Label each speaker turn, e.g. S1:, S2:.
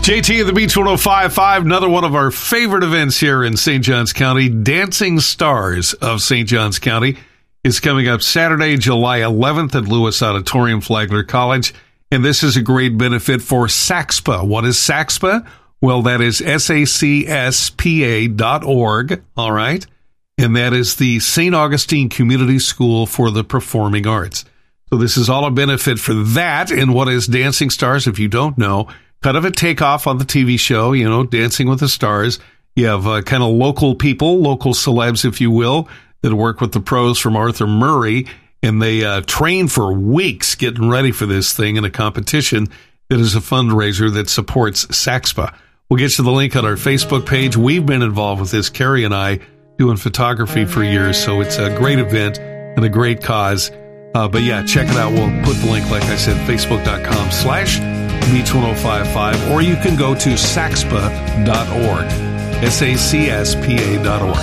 S1: JT at the Beach 105.5, another one of our favorite events here in St. Johns County. Dancing Stars of St. Johns County is coming up Saturday, July 11th at Lewis Auditorium, Flagler College. And this is a great benefit for SACSPA. What is SACSPA? Well, that is SACSPA.org, all right? And that is the St. Augustine Community School for the Performing Arts. So this is all a benefit for that. And what is Dancing Stars, if you don't know? Kind of a takeoff on the TV show, you know, Dancing with the Stars. You have kind of local people, local celebs, if you will, that work with the pros from Arthur Murray, and they train for weeks getting ready for this thing in a competition that is a fundraiser that supports SACSPA. We'll get you the link on our Facebook page. We've been involved with this, Carrie and I, doing photography for years, so it's a great event and a great cause. But yeah, check it out. We'll put the link, like I said, facebook.com/Beach 1055, or you can go to sacspa.org, SACSPA.org.